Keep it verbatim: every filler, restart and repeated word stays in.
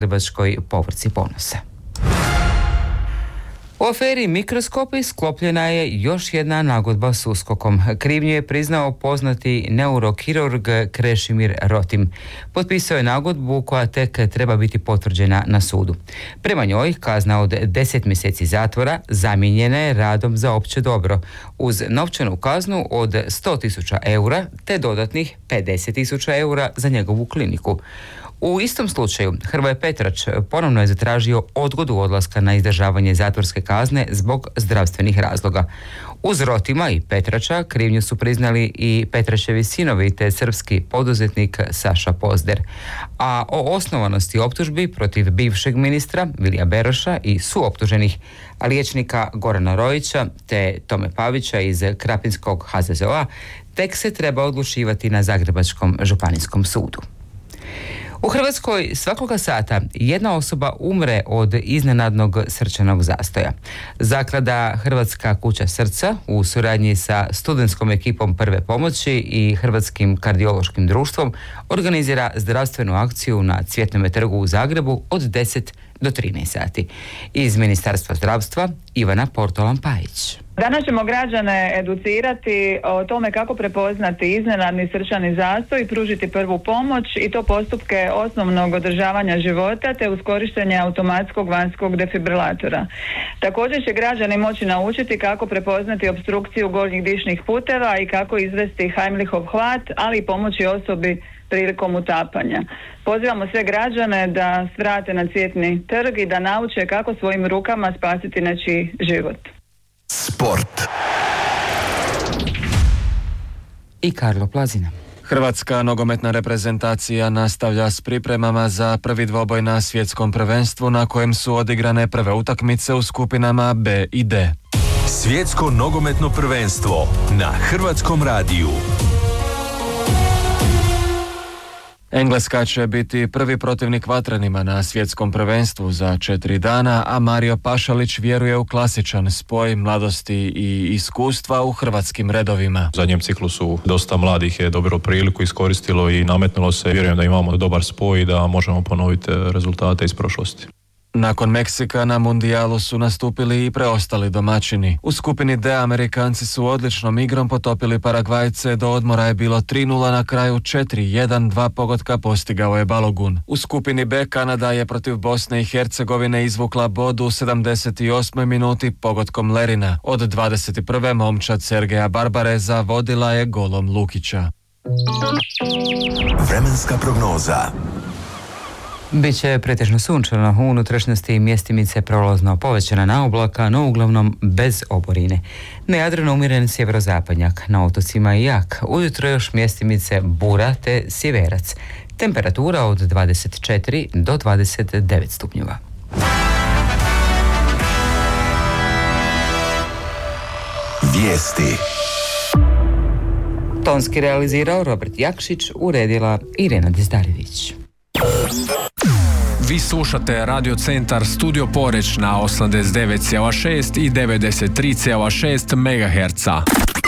zagrebačkoj povorci Ponosa. U aferi Mikroskopi sklopljena je još jedna nagodba s USKOK-om. Krivnju je priznao poznati neurokirurg Krešimir Rotim. Potpisao je nagodbu koja tek treba biti potvrđena na sudu. Prema njoj kazna od deset mjeseci zatvora zamijenjena je radom za opće dobro, uz novčanu kaznu od sto tisuća eura te dodatnih pedeset tisuća eura za njegovu kliniku. U istom slučaju Hrvoje Petrač ponovno je zatražio odgodu odlaska na izdržavanje zatvorske kazne zbog zdravstvenih razloga. Uz Rotima i Petrača krivnju su priznali i Petračevi sinovi te srpski poduzetnik Saša Pozder. A o osnovanosti optužbi protiv bivšeg ministra Vilija Beroša i suoptuženih liječnika Gorana Rojića te Tome Pavića iz Krapinskog H Z Z O-a tek se treba odlučivati na Zagrebačkom županijskom sudu. U Hrvatskoj svakoga sata jedna osoba umre od iznenadnog srčanog zastoja. Zaklada Hrvatska kuća srca u suradnji sa studentskom ekipom prve pomoći i Hrvatskim kardiološkim društvom organizira zdravstvenu akciju na Cvjetnome trgu u Zagrebu od deset do trinaest sati. Iz Ministarstva zdravstva Ivana Portolan-Pajić. Danas ćemo građane educirati o tome kako prepoznati iznenadni srčani zastoj i pružiti prvu pomoć i to postupke osnovnog održavanja života te uz korištenje automatskog vanjskog defibrilatora. Također će građani moći naučiti kako prepoznati opstrukciju gornjih dišnih puteva i kako izvesti Heimlichov hlad, ali i pomoći osobi prilikom utapanja. Pozivamo sve građane da svrate na Cvjetni trg i da nauče kako svojim rukama spasiti nečiji život. Sport. I Karlo Plazina. Hrvatska nogometna reprezentacija nastavlja s pripremama za prvi dvoboj na svjetskom prvenstvu na kojem su odigrane prve utakmice u skupinama B i D. Svjetsko nogometno prvenstvo na Hrvatskom radiju. Engleska će biti prvi protivnik Vatrenima na svjetskom prvenstvu za četiri dana, a Mario Pašalić vjeruje u klasičan spoj mladosti i iskustva u hrvatskim redovima. U zadnjem ciklusu dosta mladih je dobilo priliku, iskoristilo i nametnulo se. Vjerujem da imamo dobar spoj i da možemo ponoviti rezultate iz prošlosti. Nakon Meksika na mundijalu su nastupili i preostali domaćini. U skupini D Amerikanci su odličnom igrom potopili Paragvajce, do odmora je bilo tri nula, na kraju četiri jedan, dva pogotka postigao je Balogun. U skupini B Kanada je protiv Bosne i Hercegovine izvukla bod u sedamdeset osmoj minuti pogotkom Lerina. Od dvadeset prve momčad Sergeja Barbareza vodila je golom Lukića. Vremenska prognoza. Biće pretežno sunčano, u unutrašnjosti mjestimice prolazno povećana na oblaka, no uglavnom bez oborine. Na Jadranu umjeren sjeverozapadnjak, na otocima i jak. Ujutro još mjestimice bura te sjeverac. Temperatura od dvadeset četiri do dvadeset devet stupnjeva. Vijesti. Tonski realizirao Robert Jakšić, uredila Irena Dizdarević. Vi slušate Radio Centar Studio Poreć na osamdeset devet zarez šest i devedeset tri zarez šest megaherca.